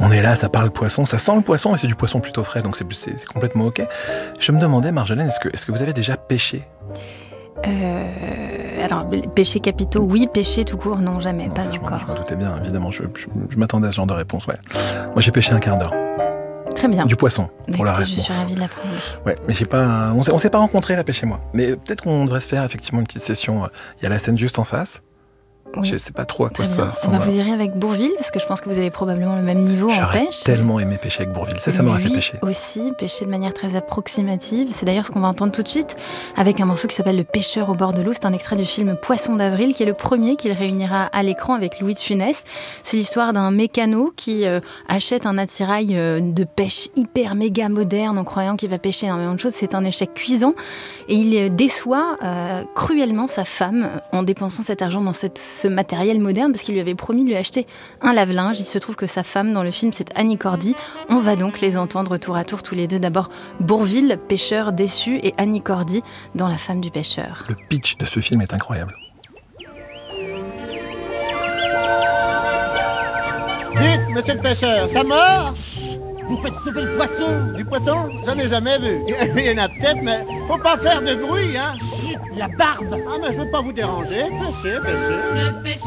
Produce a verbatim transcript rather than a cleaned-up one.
On est là, ça parle poisson, ça sent le poisson et c'est du poisson plutôt frais, donc c'est, c'est, c'est complètement ok. Je me demandais, Marjolaine, est-ce que, est-ce que vous avez déjà pêché ? Euh, alors, péchés capitaux, oui. Péché tout court, non, jamais, non, pas je encore. Je m'en doutais bien, évidemment. Je, je, je m'attendais à ce genre de réponse, ouais. Moi, j'ai pêché un quart d'heure. Très bien. Du poisson, pour Écoutez, la ref. je suis ravie de l'apprendre. Ouais, mais j'ai pas, on s'est, on s'est pas rencontrés, la pêche et moi. Mais peut-être qu'on devrait se faire effectivement une petite session. Il y a la Seine juste en face. Oui. Je sais pas trop à quoi Très ça bien. ressemble. Bah, vous irez avec Bourvil, parce que je pense que vous avez probablement le même niveau J'aurais en pêche. tellement aimé pêcher avec Bourvil. Ça, ça m'aurait Lui fait pêcher. aussi, pêcher de manière très approximative. C'est d'ailleurs ce qu'on va entendre tout de suite avec un morceau qui s'appelle Le pêcheur au bord de l'eau. C'est un extrait du film Poisson d'avril, qui est le premier qu'il réunira à l'écran avec Louis de Funès. C'est l'histoire d'un mécano qui euh, achète un attirail euh, de pêche hyper méga moderne en croyant qu'il va pêcher énormément de choses. C'est un échec cuisant et il euh, déçoit euh, cruellement sa femme en dépensant cet argent dans cette, ce matériel moderne parce qu'il lui avait promis de lui acheter un lave-linge. Il se trouve que sa femme dans le film, c'est Annie Cordy. On va donc les entendre tour à tour tous les deux. D'abord Bourvil, pêcheur déçu, et Annie Cordy dans La femme du pêcheur. Le pitch de ce film est incroyable. Dites, monsieur le pêcheur, ça mord? Vous faites sauver le poisson. Du poisson? J'en ai jamais vu. Il y en a peut-être, mais faut pas faire de bruit, hein? Chut, la barbe. Ah, mais je veux pas vous déranger. Pêchez, pêchez.